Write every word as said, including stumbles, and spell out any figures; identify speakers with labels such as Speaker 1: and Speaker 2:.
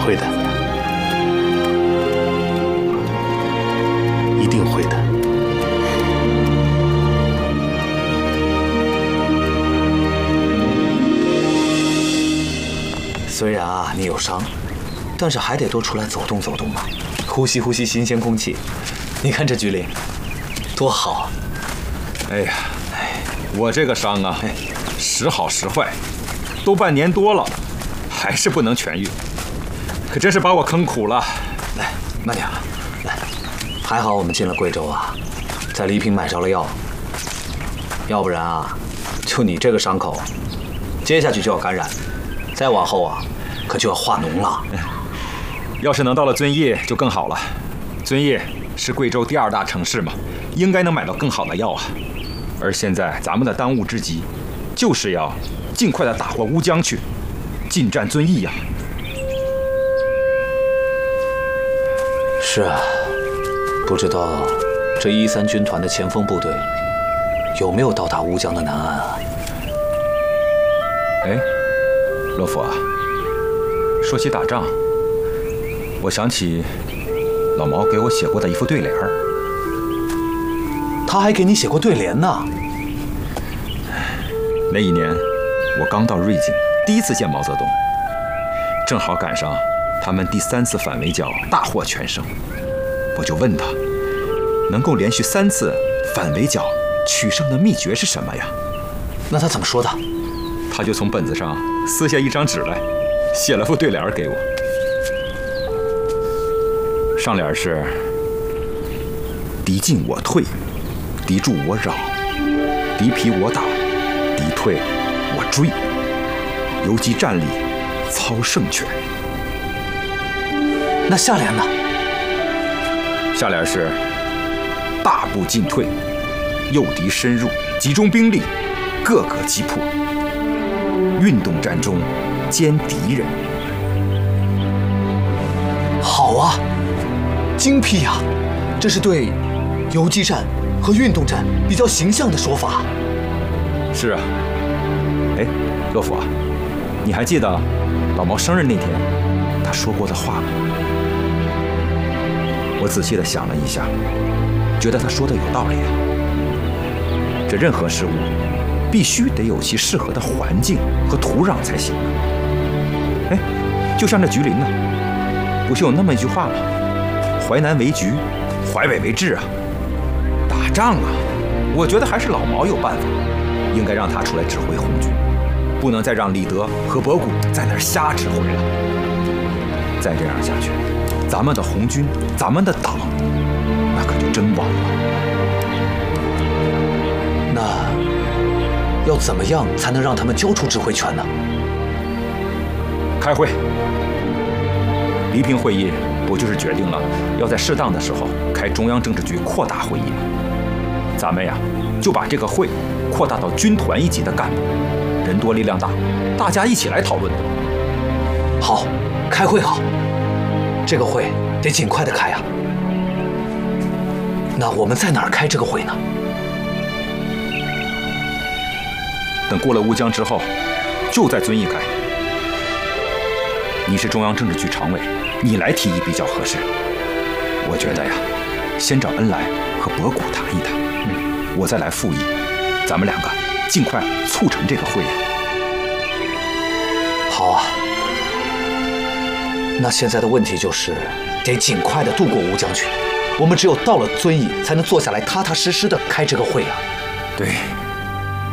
Speaker 1: 会的，一定会的。虽然啊你有伤，但是还得多出来走动走动嘛，呼吸呼吸新鲜空气。你看这菊林，多好啊！
Speaker 2: 哎呀，哎，我这个伤啊，时好时坏，都半年多了，还是不能痊愈，可真是把我坑苦了。
Speaker 1: 来，慢点啊，来，还好我们进了贵州啊，在黎平买着了药，要不然啊，就你这个伤口，接下去就要感染。 再往后啊，可就要化脓了。
Speaker 2: 要是能到了遵义就更好了。遵义是贵州第二大城市嘛，应该能买到更好的药啊。而现在咱们的当务之急，就是要尽快的打回乌江去，进占遵义呀。
Speaker 1: 是啊，不知道这一三军团的前锋部队有没有到达乌江的南岸啊？
Speaker 2: 哎。 乐福啊，说起打仗，我想起老毛给我写过的一副对联儿。
Speaker 1: 他还给你写过对联呢。
Speaker 2: 那一年，我刚到瑞金，第一次见毛泽东，正好赶上他们第三次反围剿大获全胜。我就问他，能够连续三次反围剿取胜的秘诀是什么呀？
Speaker 1: 那他怎么说的？
Speaker 2: 他就从本子上撕下一张纸来，写了副对联给我。上联是：敌进我退，敌驻我扰，敌疲我打，敌退我追，游击战力，操胜权。
Speaker 1: 那下联呢？
Speaker 2: 下联是：大步进退，诱敌深入，集中兵力，各个击破。 运动战中歼敌人，
Speaker 1: 好啊，精辟呀！这是对游击战和运动战比较形象的说法。
Speaker 2: 是啊，哎，乐福啊，你还记得老毛生日那天他说过的话吗？我仔细的想了一下，觉得他说的有道理啊。这任何事物。 必须得有其适合的环境和土壤才行。哎，就像这菊林呢，不是有那么一句话吗？淮南为橘，淮北为枳啊。打仗啊，我觉得还是老毛有办法，应该让他出来指挥红军，不能再让李德和博古在那儿瞎指挥了。再这样下去，咱们的红军，咱们的党，那可就真完了。
Speaker 1: 那。 要怎么样才能让他们交出指挥权呢？
Speaker 2: 开会。黎平会议不就是决定了要在适当的时候开中央政治局扩大会议吗？咱们呀，就把这个会扩大到军团一级的干部，人多力量大，大家一起来讨论。
Speaker 1: 好，开会好。这个会得尽快的开啊。那我们在哪儿开这个会呢？
Speaker 2: 等过了乌江之后，就在遵义开。你是中央政治局常委，你来提议比较合适。我觉得呀，先找恩来和博古谈一谈，嗯，我再来复议，咱们两个尽快促成这个会呀。
Speaker 1: 好啊。那现在的问题就是得尽快的渡过乌江去。我们只有到了遵义，才能坐下来踏踏实实的开这个会啊。
Speaker 2: 对。